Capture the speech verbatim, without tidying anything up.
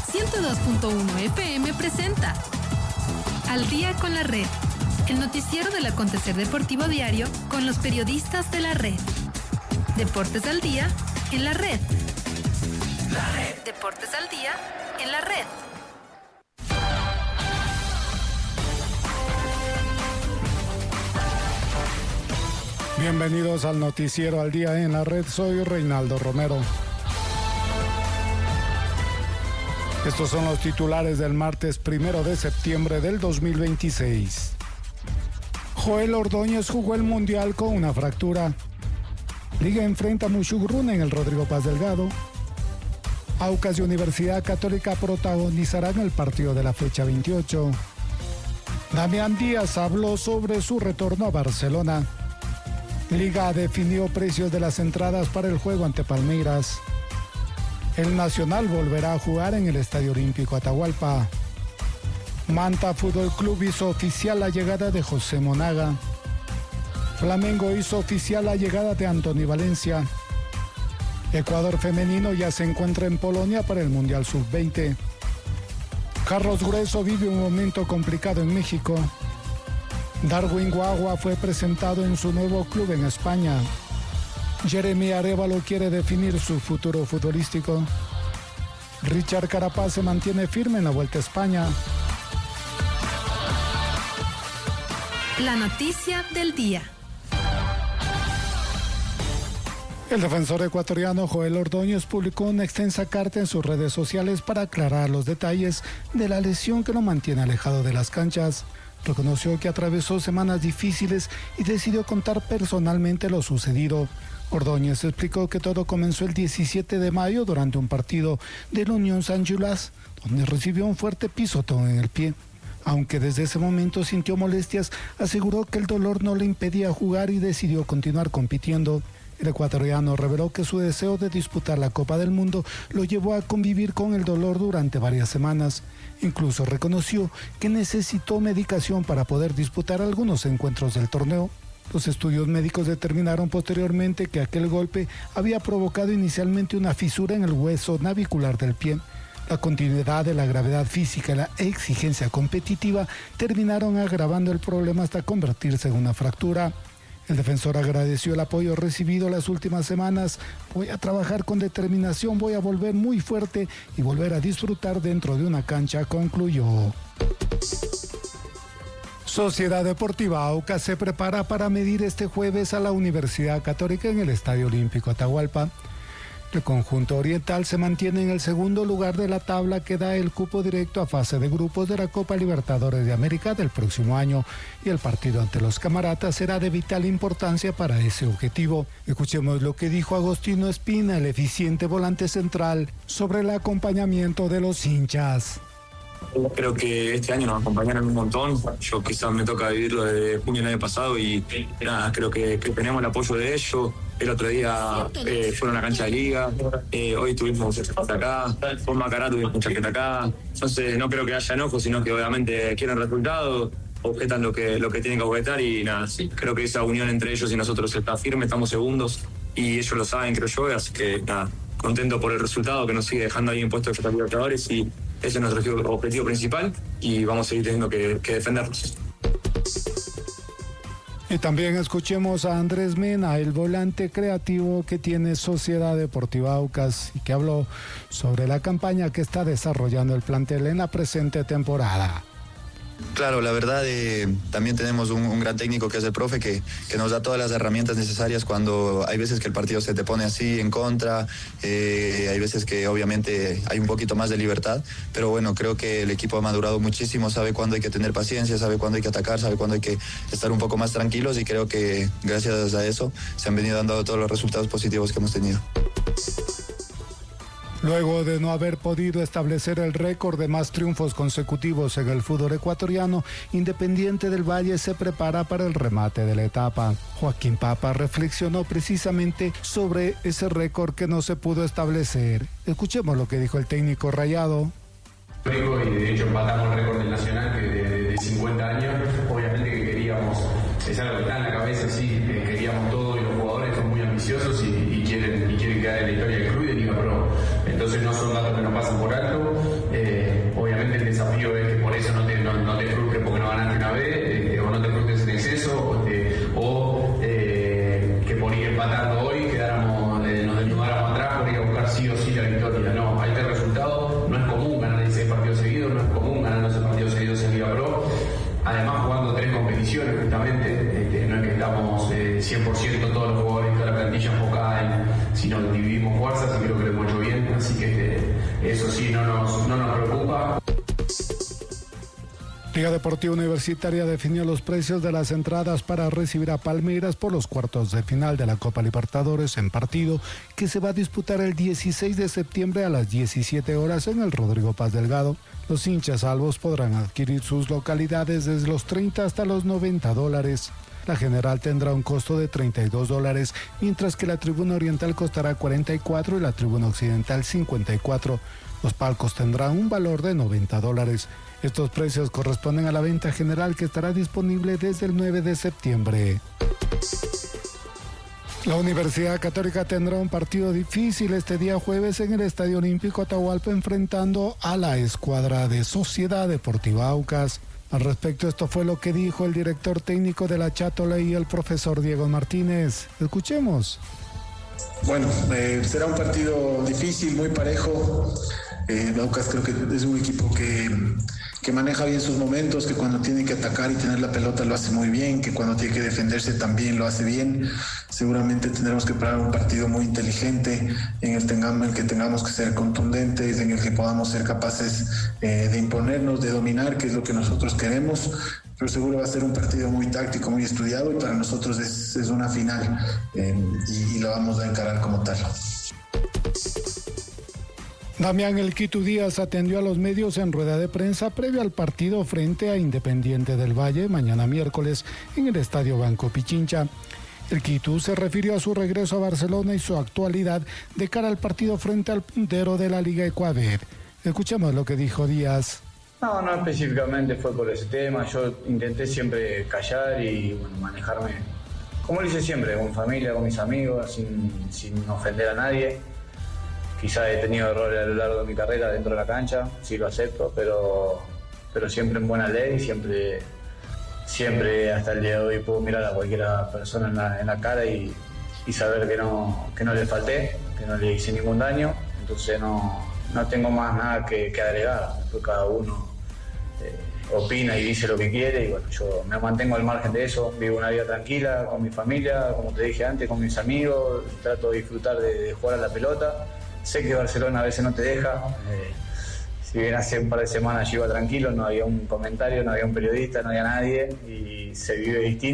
ciento dos punto uno F M presenta Al Día con la Red, el noticiero del acontecer deportivo diario con los periodistas de la red. Deportes al día en la red. La red. Deportes al día en la red. Bienvenidos al noticiero Al Día en la Red, soy Reinaldo Romero. Estos son los titulares del martes primero de septiembre del dos mil veintiséis. Joel Ordóñez jugó el Mundial con una fractura. Liga enfrenta a Mushugoruna en el Rodrigo Paz Delgado. Aucas y Universidad Católica protagonizarán el partido de la fecha veintiocho. Damián Díaz habló sobre su retorno a Barcelona. Liga definió precios de las entradas para el juego ante Palmeiras. El Nacional volverá a jugar en el Estadio Olímpico Atahualpa. Manta Fútbol Club hizo oficial la llegada de José Monaga. Flamengo hizo oficial la llegada de Antony Valencia. Ecuador femenino ya se encuentra en Polonia para el Mundial sub veinte. Carlos Grueso vive un momento complicado en México. Darwin Guagua fue presentado en su nuevo club en España. Jeremy Arévalo quiere definir su futuro futbolístico. Richard Carapaz se mantiene firme en la Vuelta a España. La noticia del día. El defensor ecuatoriano Joel Ordóñez publicó una extensa carta en sus redes sociales para aclarar los detalles de la lesión que lo mantiene alejado de las canchas. Reconoció que atravesó semanas difíciles y decidió contar personalmente lo sucedido. Ordóñez explicó que todo comenzó el diecisiete de mayo durante un partido del Unión San Giulas, donde recibió un fuerte pisotón en el pie. Aunque desde ese momento sintió molestias, aseguró que el dolor no le impedía jugar y decidió continuar compitiendo. El ecuatoriano reveló que su deseo de disputar la Copa del Mundo lo llevó a convivir con el dolor durante varias semanas. Incluso reconoció que necesitó medicación para poder disputar algunos encuentros del torneo. Los estudios médicos determinaron posteriormente que aquel golpe había provocado inicialmente una fisura en el hueso navicular del pie. La continuidad de la gravedad física y la exigencia competitiva terminaron agravando el problema hasta convertirse en una fractura. El defensor agradeció el apoyo recibido las últimas semanas. Voy a trabajar con determinación, voy a volver muy fuerte y volver a disfrutar dentro de una cancha, concluyó. Sociedad Deportiva Aucas se prepara para medir este jueves a la Universidad Católica en el Estadio Olímpico Atahualpa. El conjunto oriental se mantiene en el segundo lugar de la tabla que da el cupo directo a fase de grupos de la Copa Libertadores de América del próximo año y el partido ante los Camaratas será de vital importancia para ese objetivo. Escuchemos lo que dijo Agostino Espina, el eficiente volante central, sobre el acompañamiento de los hinchas. Creo que este año nos acompañaron un montón. Yo quizás me toca vivirlo desde junio del año pasado y nada, creo que, que tenemos el apoyo de ellos. El otro día eh, fueron a la cancha de liga, eh, hoy tuvimos acá, con Macará tuvimos mucha gente acá. Entonces no creo que haya enojo, sino que obviamente quieren resultados, objetan lo que, lo que tienen que objetar y nada, sí, creo que esa unión entre ellos y nosotros está firme, estamos segundos y ellos lo saben, creo yo, así que nada, contento por el resultado que nos sigue dejando ahí en puestos de Libertadores y ese es nuestro objetivo principal y vamos a seguir teniendo que, que defendernos. Y también escuchemos a Andrés Mena, el volante creativo que tiene Sociedad Deportiva Aucas y que habló sobre la campaña que está desarrollando el plantel en la presente temporada. Claro, la verdad eh, también tenemos un, un gran técnico que es el profe que, que nos da todas las herramientas necesarias cuando hay veces que el partido se te pone así en contra, eh, hay veces que obviamente hay un poquito más de libertad, pero bueno, creo que el equipo ha madurado muchísimo, sabe cuándo hay que tener paciencia, sabe cuándo hay que atacar, sabe cuándo hay que estar un poco más tranquilos y creo que gracias a eso se han venido dando todos los resultados positivos que hemos tenido. Luego de no haber podido establecer el récord de más triunfos consecutivos en el fútbol ecuatoriano, Independiente del Valle se prepara para el remate de la etapa. Joaquín Papa reflexionó precisamente sobre ese récord que no se pudo establecer. Escuchemos lo que dijo el técnico rayado. Y de hecho empatamos el récord del Nacional que de, de cincuenta años. Obviamente que queríamos, es algo que está en la cabeza, sí, que queríamos todo y los jugadores son muy ambiciosos y, y, quieren, y quieren quedar en la historia del club y de Liga Pro. Entonces no son datos que nos pasan por alto. Eh, condiciones justamente, este, no es que estamos eh, cien por ciento todos los jugadores, toda la plantilla enfocada en, sino que dividimos fuerzas y creo que lo hemos hecho bien, así que este, eso sí no nos, no nos preocupa. Liga Deportiva Universitaria definió los precios de las entradas para recibir a Palmeiras por los cuartos de final de la Copa Libertadores en partido que se va a disputar el dieciséis de septiembre a las diecisiete horas en el Rodrigo Paz Delgado. Los hinchas salvos podrán adquirir sus localidades desde los treinta hasta los noventa dólares. La general tendrá un costo de treinta y dos dólares, mientras que la tribuna oriental costará cuarenta y cuatro y la tribuna occidental cincuenta y cuatro. Los palcos tendrán un valor de noventa dólares. Estos precios corresponden a la venta general que estará disponible desde el nueve de septiembre. La Universidad Católica tendrá un partido difícil este día jueves en el Estadio Olímpico Atahualpa enfrentando a la escuadra de Sociedad Deportiva Aucas. Al respecto, esto fue lo que dijo el director técnico de la Chátole y el profesor Diego Martínez. Escuchemos. Bueno, eh, será un partido difícil, muy parejo. Eh, Aucas creo que es un equipo que, que maneja bien sus momentos, que cuando tiene que atacar y tener la pelota lo hace muy bien, que cuando tiene que defenderse también lo hace bien. Seguramente tendremos que preparar un partido muy inteligente en el, tengamos, en el que tengamos que ser contundentes, en el que podamos ser capaces eh, de imponernos, de dominar, que es lo que nosotros queremos. Pero seguro va a ser un partido muy táctico, muy estudiado y para nosotros es, es una final eh, y, y lo vamos a encarar como tal. Damián El Quito Díaz atendió a los medios en rueda de prensa previo al partido frente a Independiente del Valle mañana miércoles en el Estadio Banco Pichincha. El Quito se refirió a su regreso a Barcelona y su actualidad de cara al partido frente al puntero de la Liga Ecuador. Escuchemos lo que dijo Díaz. No, no específicamente fue por ese tema. Yo intenté siempre callar y bueno, manejarme como lo hice siempre, con familia, con mis amigos, sin, sin ofender a nadie. Quizás he tenido errores a lo largo de mi carrera dentro de la cancha, sí lo acepto, pero, pero siempre en buena ley, siempre, siempre hasta el día de hoy puedo mirar a cualquier persona en la, en la cara y, y saber que no, que no le falté, que no le hice ningún daño, entonces no, no tengo más nada que, que agregar. Después cada uno eh, opina y dice lo que quiere y bueno, yo me mantengo al margen de eso, vivo una vida tranquila con mi familia, como te dije antes, con mis amigos, trato de disfrutar de, de jugar a la pelota. Sé que Barcelona a veces no te deja, eh, si bien hace un par de semanas yo iba tranquilo, no había un comentario, no había un periodista, no había nadie y se vive distinto.